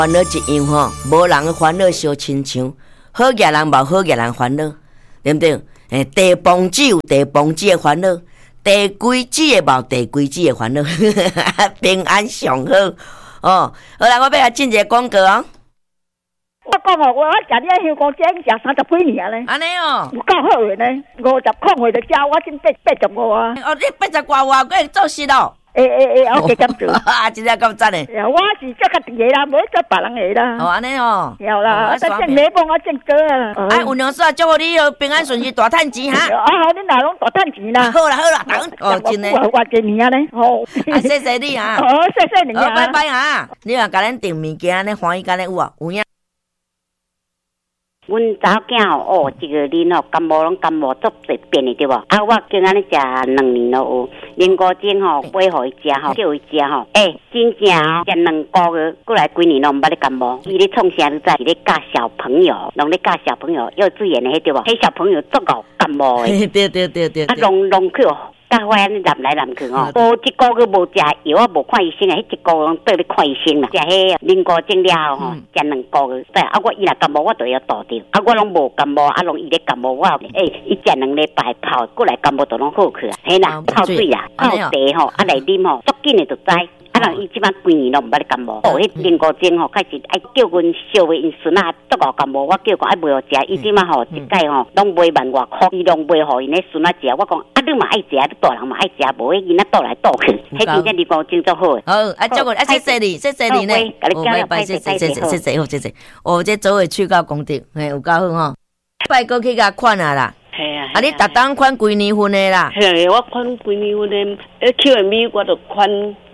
烦恼一样吼，无人的烦恼相亲像，好业人无好业人烦恼，对不对？地崩子有地崩子的烦恼，地规子的无地规子的烦恼，平安上好哦。好啦，我要来进一个广告哦。 我讲哦，我食你香菇煎食30几年咧， 安尼哦， 有够好诶呢，50块回就食，我真85啊。 哦，你80外我会做事咯。 我加减做。 啊，真正够赞诶！ 我是做家己诶啦，无做别人诶啦。 哦，安尼哦。 有啦，但正礼帮我正哥啊。 有娘煞祝福你平安顺利大趁钱哈。 好，恁老拢大趁钱啦。 好啦，哦，真诶。 我几年啊咧？好。 谢谢你啊。 好，谢谢你啊。 拜拜啊！你若甲咱订物件，安尼欢喜，安尼有啊？有影。 阮查某囝哦，这个恁哦，感冒拢感冒足侪变的对无？啊，我经安尼食2年咯有，莲菇精吼买互伊食吼，叫伊食吼，真正哦，食2个月，过来几年拢毋捌咧感冒。伊咧创啥？你知？伊咧教小朋友，拢咧教小朋友幼稚园的迄对无？迄小朋友足够感冒的。 对。 啊，弄去哦。教我安尼南来南去吼，无一个月无食药，我无看医生啊，迄一个月倒咧看医生啦。食迄莲菇精了吼，食2个月，对啊，我伊若感冒，我就要倒掉。啊，我拢无感冒，啊，拢伊咧感冒，我伊食2礼拜泡，过来感冒就拢好去啊。嘿啦，泡水啦，泡茶吼，啊来啉吼，足紧的就知。啊，人伊即摆几年拢毋捌咧感冒。迄莲菇精吼，开始爱叫阮小妹因孙仔足够感冒，我叫讲爱买互食，伊即摆吼一届吼拢买1万外箍，伊拢买互因咧孙仔食。我讲啊，你嘛爱食，你大人嘛爱食，无迄囡仔倒来倒去，迄真正莲菇精足好诶。 好，祝福谢谢你呢。拜拜，谢谢，好谢谢。哦，这做伙去到功德，有够好吼。拜过去甲款啊啦。 系啊。 啊，你逐当款几年份的啦？ 系，我款几年份的，Q&A 我就款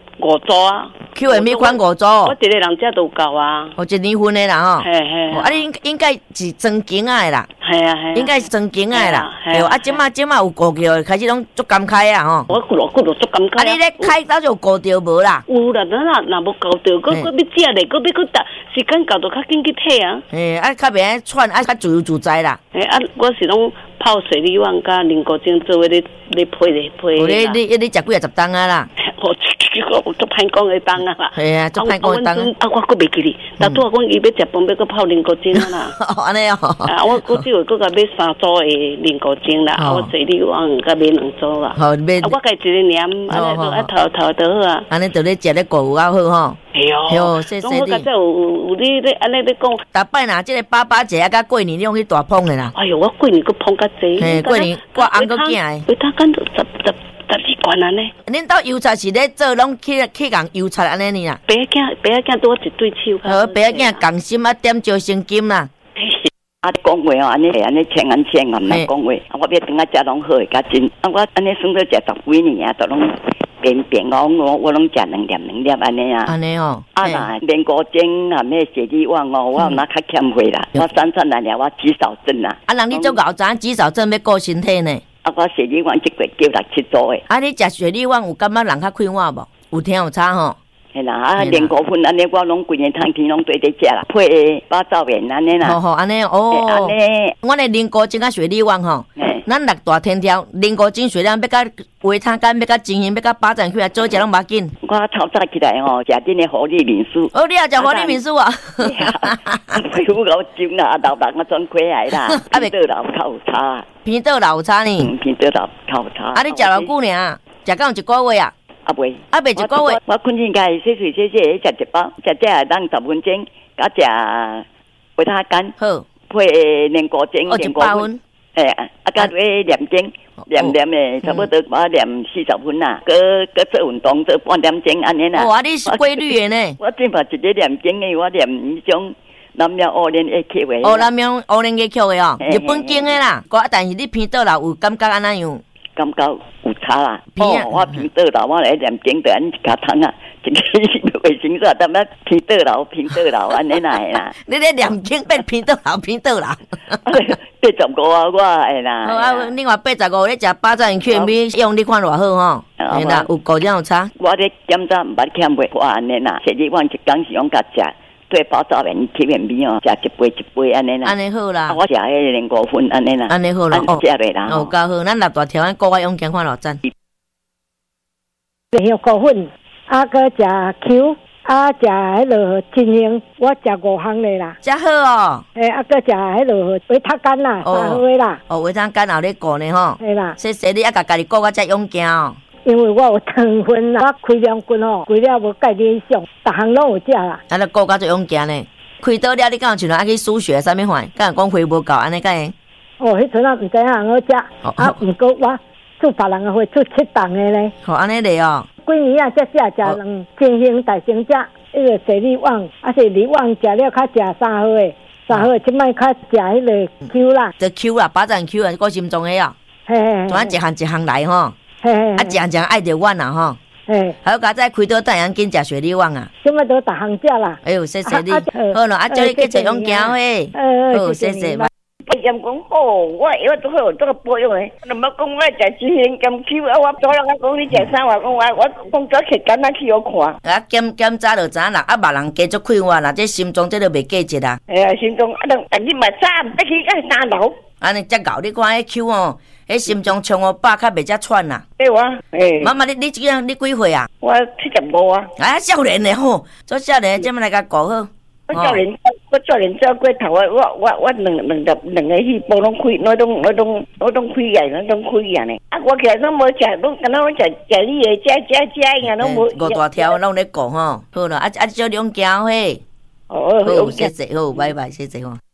5组啊。 Q&A 款5组。 我一个人遮都够啊。 哦，1年份的啦吼。 嘿。 啊，你应该是装景啊的啦。 系啊。 应该是装景啊的啦。对啊，即马有顾着，开始拢足感慨啊吼。 我骨头足感慨。 啊，你咧开早就顾着无啦？ 有啦，若无顾着，佫要食咧，佫要去时间到就较紧去体啊。 啊，较袂喘，较自由自在啦。 啊，我是拢泡水利丸甲莲菇精做咧配。 你食几啊10担啊啦？ 我足歹讲会当啊啦。 系啊，足歹讲会当啊。 啊，我佫袂记哩。但拄啊，讲伊要食饭，要佫泡莲菇精啊啦。 哦，安尼哦。 啊，我只有佫甲买3组的莲菇精啦，我水利丸甲买2组啦。 好，买。 我家一个念，安尼就头就好啊。 安尼就咧食咧顾有够好吼。 系哦。 哟，谢谢你。 我甲有你咧安尼咧讲。 逐摆若即个爸节啊，甲过年你用去大碰的啦。 哎哟，我过年佫碰较济。 嘿，过年我翁佫囝的。 维他干就12罐安尼。 恁兜油菜是咧做拢去共油菜安尼呢啦。 白仔多一对手。 好，白仔共心啊，点椒生金啦。 啊，你讲话哦，安尼千安来讲话，我要等下食拢好诶，较真。啊，我安尼算做食10几年啊，都拢变我拢食2粒安尼啊。 安尼哦。 啊，那莲菇精啊，咩雪梨丸哦，我哪较欠货啦？我3来了，我肌少症啦。 啊，人你做熬早肌少症要顾身体呢。 啊，我雪梨丸一个叫6、7组诶。 啊，你食雪梨丸有感觉人较快活无？有听有差吼？ 系啦，啊，莲菇粉安尼我拢规年冬天拢对得食啦，配八枣面安尼啦。 好，安尼哦。安尼，我的莲菇精甲雪梨丸吼，咱6大天条，莲菇精、雪梨丸要甲维他干，要甲精英，要甲巴掌起来做食拢无要紧。 我炒早起来吼，食恁的活力民宿。 哦，你也食活力民宿啊？ 皮肤老金啦，老人啊转过来啦，偏倒老较有差。 偏倒老有差呢？ 偏倒老较有差。 啊，你食偌久尔？食到1个月啊？ 啊袂， 袂1个月。 我困醒家洗洗，食一包，食当10分钟，甲食维他干， 好， 配莲菇精， 莲菇粉， 甲念经，念诶，差不多我念40分啦，搁做运动做半点钟安尼啦。 哇，你是规律诶呢？ 我正把一个念经诶，我念迄种南庙乌莲会曲诶。 哦，南庙乌莲会曲诶哦，日本经诶啦，但是你偏倒啦，有感觉安怎样？ 感觉有差啦，我偏倒啦，我来念经就安一卡汤啊，一个卫生纸，但么偏倒啦，安尼啦。 你咧念经变偏倒啦 85啊，我会啦。 好啊，另外85咧食巴掌去米，用你看偌好吼，嘿啦，有果然有差。 我咧检查毋捌欠袂我安尼啦，雪梨丸一工是用甲食。对包早面去面米哦，食一杯安尼啦。 安尼好啦。 我食迄莲菇粉安尼啦。 安尼好啦。 食落啦。 哦，够好，咱6大条，咱国外用健看偌赞。 莲菇粉，啊，搁食 Q， 啊，食迄落金星，我食5项嘞啦。 真好哦。 啊，搁食迄落维他干啦，3盒啦。 哦，维他干后咧顾呢吼。 系啦。 谢谢你啊，家己顾我遮勇健哦。 因为我有糖分啦，我开两斤吼，贵了无介理想，逐项拢有食啦。 啊，你顾甲做勇健呢？开倒了，你敢有像爱去输血啥物款？敢讲血无够安尼个？ 哦，迄阵啊，毋知影好食，啊，毋过我出别人的血出7档的咧。 好，安尼咧哦。 几年啊，才食两金星大成者，迄个水力旺，啊是力旺食了，较食3盒的，3盒即摆较食迄个 Q 啦。 这 Q 啦，巴掌 Q 啊，个心脏的啊。 嘿嘿。 总一项来吼。 嘿嘿。 啊，一项爱着阮啦吼。 嘿。 还有家再开刀带人紧食雪力旺啊。 即摆都逐项食啦。 哎呦，谢谢你。好了，啊，叫你去找勇健嘿。好，谢谢。 我嫌讲好，我药都好，这个保养诶。那么讲我食金星甘 Q 啊，我早人啊讲你食啥话，讲我讲早起简单去我看。 啊，检查就知影啦，啊，别人加足快活啦，这心脏这都袂过节啦。 哎呀，心脏啊，但你嘛早唔得去个3楼。 安尼才搞你看迄 Q 哦，迄心脏冲500较袂遮喘啦。 对哇，哎。 妈妈，你这样你几岁啊？ 我75啊。 啊，少年的吼，做少年这么来甲顾好。 我少年照过头啊！我两个细胞拢开，我拢开眼，我拢开眼嘞。啊，我其实拢无食，拢敢若食你的食呀，拢无。 5大条拢咧顾吼，好了，啊，叫勇健嘿。 哦， 好，谢谢，好，拜拜，谢谢吼。